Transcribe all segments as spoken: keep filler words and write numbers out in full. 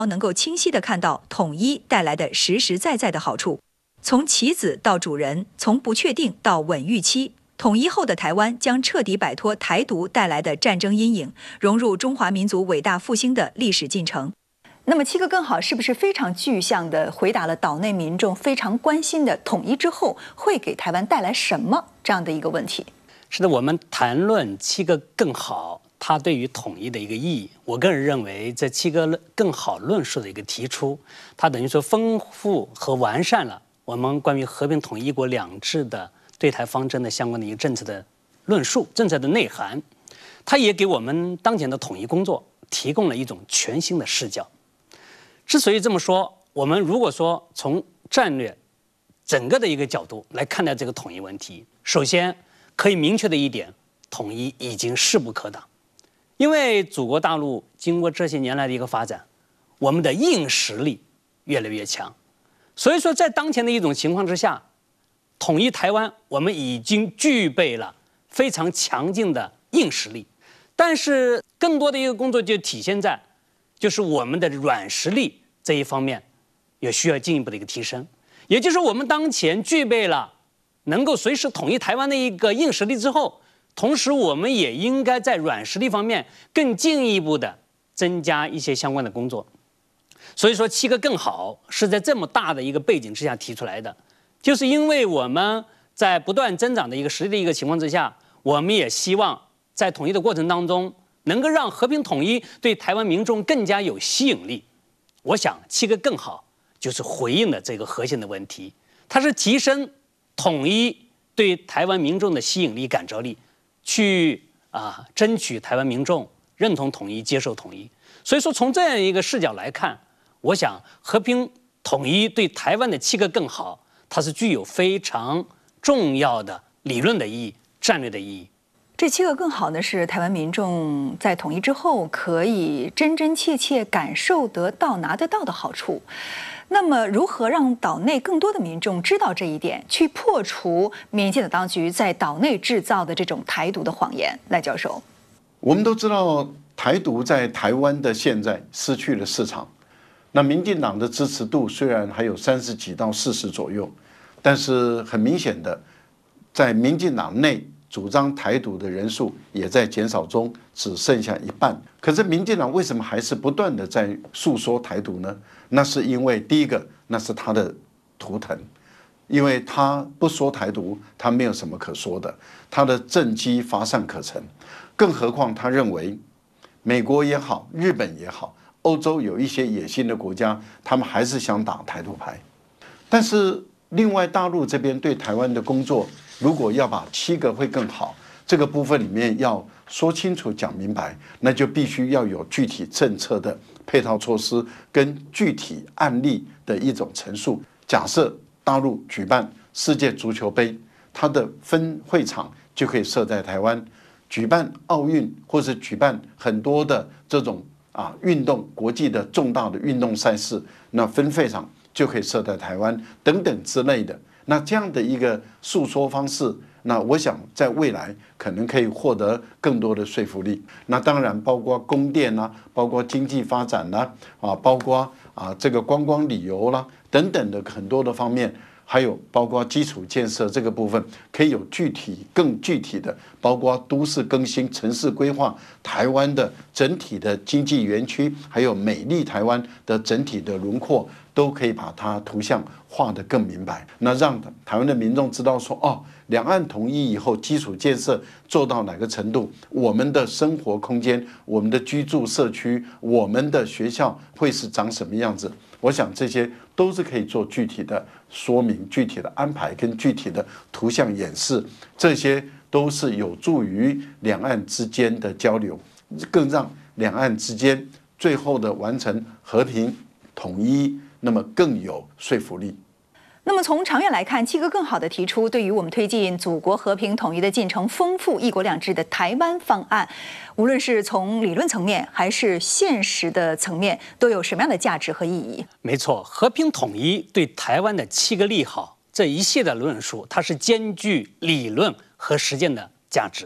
能够清晰地看到统一带来的实实在在的好处。从棋子到主人，从不确定到稳预期，统一后的台湾将彻底摆脱台独带来的战争阴影，融入中华民族伟大复兴的历史进程。那么七个更好是不是非常具象地回答了岛内民众非常关心的统一之后会给台湾带来什么这样的一个问题？ 是的，我们谈论七个更好，它对于统一的一个意义，我个人认为这七个更好论述的一个提出，它等于说丰富和完善了我们关于和平统一、一国两制的对台方针的相关的一个政策的论述、政策的内涵，它也给我们当前的统一工作提供了一种全新的视角。之所以这么说，我们如果说从战略整个的一个角度来看待这个统一问题，首先可以明确的一点，统一已经势不可挡。因为祖国大陆经过这些年来的一个发展，我们的硬实力越来越强，所以说在当前的一种情况之下，统一台湾我们已经具备了非常强劲的硬实力，但是更多的一个工作就体现在就是我们的软实力这一方面也需要进一步的一个提升。也就是我们当前具备了能够随时统一台湾的一个硬实力之后，同时我们也应该在软实力方面更进一步的增加一些相关的工作。所以说七个更好是在这么大的一个背景之下提出来的，就是因为我们在不断增长的一个实力的一个情况之下，我们也希望在统一的过程当中能够让和平统一对台湾民众更加有吸引力。我想七个更好就是回应了这个核心的问题，它是提升统一对台湾民众的吸引力、感召力，去啊争取台湾民众认同统一、接受统一。所以说从这样一个视角来看，我想和平统一对台湾的七个更好，它是具有非常重要的理论的意义、战略的意义。 这七个更好呢，是台湾民众在统一之后可以真真切切感受得到、拿得到的好处。那么，如何让岛内更多的民众知道这一点，去破除民进党当局在岛内制造的这种台独的谎言？赖教授， 我们都知道，台独在台湾的现在失去了市场。那民进党的支持度虽然还有三十几到四十左右，但是很明显的，在民进党内主张台独的人数也在减少中，只剩下一半。可是民进党为什么还是不断的在诉说台独呢？那是因为第一个，那是他的图腾，因为他不说台独，他没有什么可说的，他的政绩乏善可陈。更何况他认为，美国也好，日本也好，欧洲有一些野心的国家，他们还是想打台独牌。但是另外大陆这边对台湾的工作，如果要把七个会更好这个部分里面要说清楚讲明白，那就必须要有具体政策的配套措施跟具体案例的一种陈述。假设大陆举办世界足球杯，它的分会场就可以设在台湾；举办奥运或者举办很多的这种啊运动国际的重大的运动赛事，那分会场就可以设在台湾等等之类的。那这样的一个诉说方式，那我想在未来可能可以获得更多的说服力。那当然包括供电啦、啊，包括经济发展啦、啊，啊，包括啊这个观光旅游啦等等的很多的方面，还有包括基础建设这个部分，可以有具体更具体的，包括都市更新、城市规划、台湾的整体的经济园区，还有美丽台湾的整体的轮廓，都可以把它图像画得更明白。那让台湾的民众知道说，哦，两岸统一以后，基础建设做到哪个程度，我们的生活空间、我们的居住社区、我们的学校会是长什么样子。我想这些都是可以做具体的说明、具体的安排跟具体的图像演示，这些都是有助于两岸之间的交流，更让两岸之间最后的完成和平统一，那么更有说服力。 那么从长远来看，七个更好的提出对于我们推进祖国和平统一的进程丰富一国两制的台湾方案，无论是从理论层面还是现实的层面，都有什么样的价值和意义？ 没错，和平统一对台湾的七个利好这一系列的论述，它是兼具理论和实践的价值。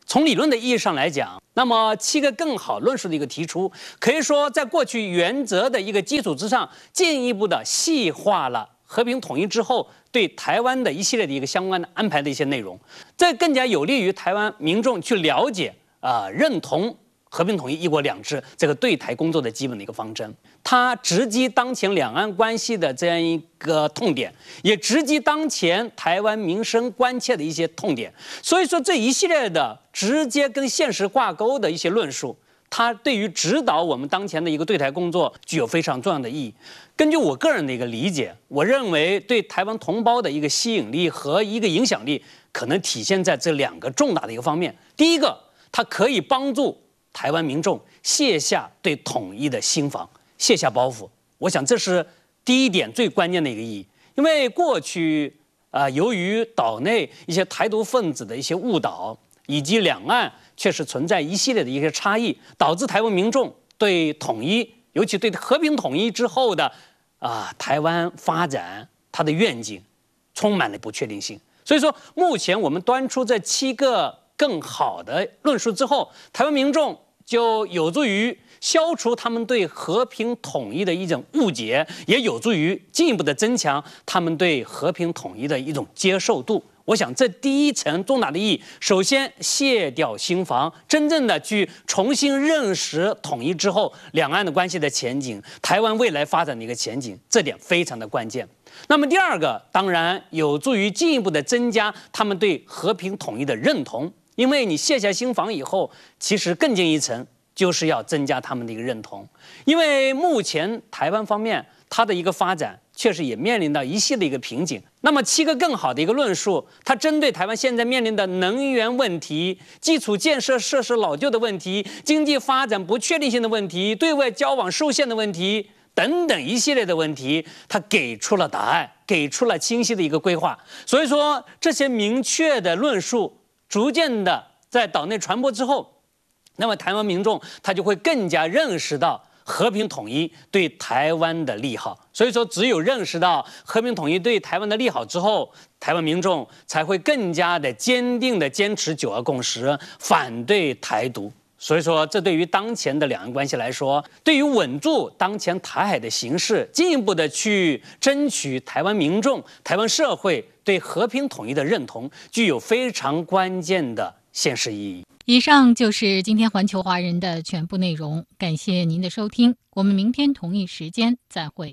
从理论的意义上来讲，那么七个更好论述的一个提出，可以说在过去原则的一个基础之上，进一步的细化了和平统一之后对台湾的一系列的一个相关的安排的一些内容，这更加有利于台湾民众去了解啊、呃、认同和平统一、一国两制这个对台工作的基本的一个方针。它直击当前两岸关系的这样一个痛点，也直击当前台湾民生关切的一些痛点。所以说，这一系列的直接跟现实挂钩的一些论述，它对于指导我们当前的一个对台工作具有非常重要的意义。根据我个人的一个理解，我认为对台湾同胞的一个吸引力和一个影响力，可能体现在这两个重大的一个方面。第一个，它可以帮助台湾民众卸下对统一的心防，卸下包袱。我想这是第一点最关键的一个意义。因为过去啊、呃，由于岛内一些台独分子的一些误导，以及两岸确实存在一系列的一些差异，导致台湾民众对统一，尤其对和平统一之后的啊、呃、台湾发展它的愿景，充满了不确定性。所以说，目前我们端出这七个更好的论述之后，台湾民众就有助于消除他们对和平统一的一种误解，也有助于进一步的增强他们对和平统一的一种接受度。我想这第一层重大的意义，首先卸掉心防，真正的去重新认识统一之后两岸的关系的前景，台湾未来发展的一个前景，这点非常的关键。那么第二个，当然有助于进一步的增加他们对和平统一的认同，因为你卸下心防以后，其实更进一层就是要增加他们的一个认同。因为目前台湾方面它的一个发展确实也面临到一系列的一个瓶颈。那么七个更好的一个论述，它针对台湾现在面临的能源问题、基础建设设施老旧的问题、经济发展不确定性的问题、对外交往受限的问题等等一系列的问题，它给出了答案，给出了清晰的一个规划。所以说，这些明确的论述逐渐的在岛内传播之后，那么台湾民众他就会更加认识到和平统一对台湾的利好。所以说，只有认识到和平统一对台湾的利好之后，台湾民众才会更加的坚定的坚持九二共识，反对台独。所以说，这对于当前的两岸关系来说，对于稳住当前台海的形势，进一步的去争取台湾民众、台湾社会对和平统一的认同，具有非常关键的现实意义。 以上就是今天环球华人的全部内容，感谢您的收听，我们明天同一时间再会。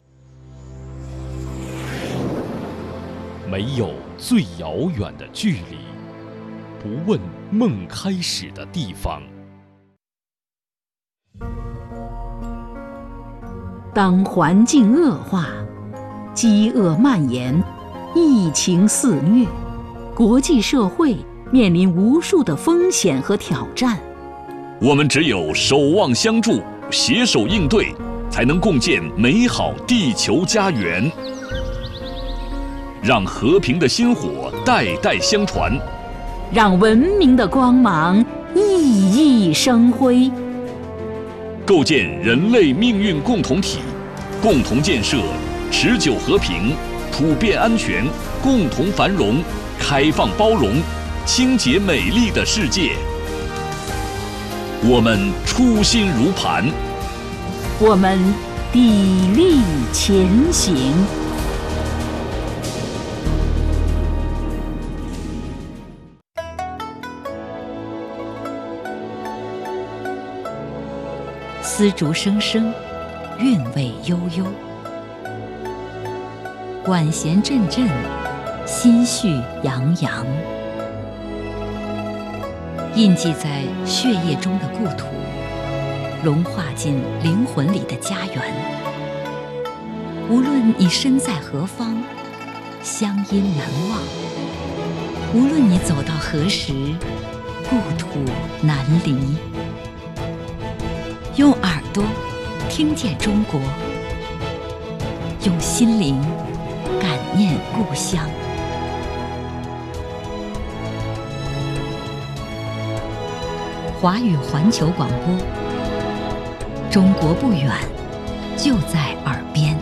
没有最遥远的距离，不问梦开始的地方。 当环境恶化，饥饿蔓延，疫情肆虐，国际社会面临无数的风险和挑战， 我们只有守望相助，携手应对，才能共建美好地球家园。让和平的薪火代代相传， 让文明的光芒熠熠生辉， 构建人类命运共同体，共同建设持久和平、普遍安全、共同繁荣、开放包容、清洁美丽的世界。我们初心如磐， 我们砥砺前行。丝竹声声，韵味悠悠，管弦阵阵，心绪洋洋。印记在血液中的故土，融化进灵魂里的家园。无论你身在何方，乡音难忘；无论你走到何时，故土难离。用耳朵听见中国，用心灵感念故乡。华语环球广播，中国不远，就在耳边。